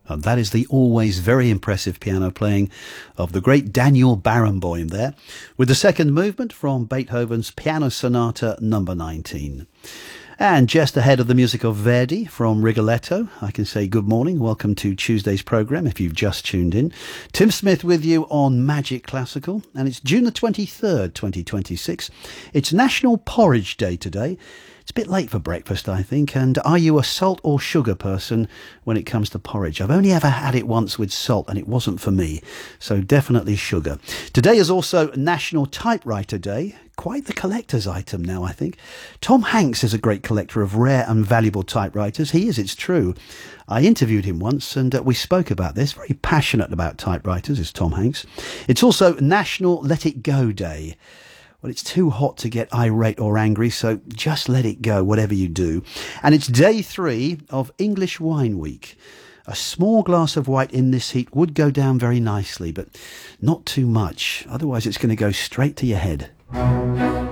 And that is the always very impressive piano playing of the great Daniel Barenboim there, with the second movement from Beethoven's Piano Sonata number 19. And just ahead of the music of Verdi from Rigoletto, I can say good morning. Welcome to Tuesday's programme if you've just tuned in. Tim Smith with you on Magic Classical, and it's June the 23rd, 2026. It's National Porridge Day today. It's a bit late for breakfast, I think, and are you a salt or sugar person when it comes to porridge? I've only ever had it once with salt, and it wasn't for me, so definitely sugar. Today is also National Typewriter Day. Quite the collector's item now, I think. Tom Hanks is a great collector of rare and valuable typewriters. He is, it's true. I interviewed him once and we spoke about this. Very passionate about typewriters is Tom Hanks. It's also National Let It Go Day. Well, it's too hot to get irate or angry, so just let it go, whatever you do. And it's day 3 of English Wine Week. A small glass of white in this heat would go down very nicely, but not too much. Otherwise, it's going to go straight to your head.